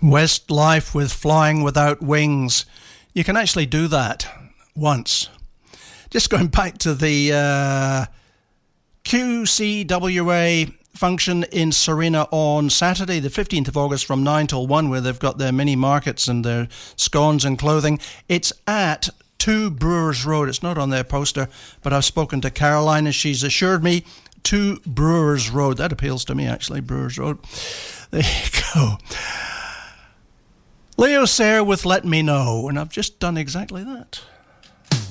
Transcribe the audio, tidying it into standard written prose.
Westlife with Flying Without Wings. You can actually do that once. Just going back to the QCWA function in Sarina on Saturday, the 15th of August from 9 till 1, where they've got their mini markets and their scones and clothing. It's at 2 Brewers Road. It's not on their poster, but I've spoken to Caroline and she's assured me 2 Brewers Road. That appeals to me, actually, Brewers Road. There you go. Leo Sayer with Let Me Know, and I've just done exactly that.